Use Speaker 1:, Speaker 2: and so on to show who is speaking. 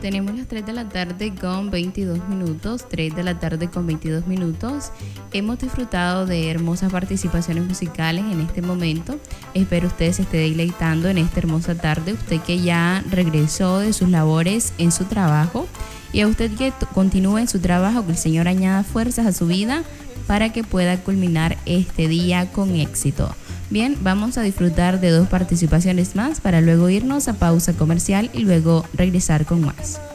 Speaker 1: Tenemos las 3 de la tarde con 22 minutos, 3 de la tarde con 22 minutos. Hemos disfrutado de hermosas participaciones musicales en este momento. Espero usted se esté deleitando en esta hermosa tarde. Usted que ya regresó de sus labores en su trabajo y a usted que continúe en su trabajo, que el Señor añada fuerzas a su vida para que pueda culminar este día con éxito. Bien, vamos a disfrutar de 2 participaciones más para luego irnos a pausa comercial y luego regresar con más.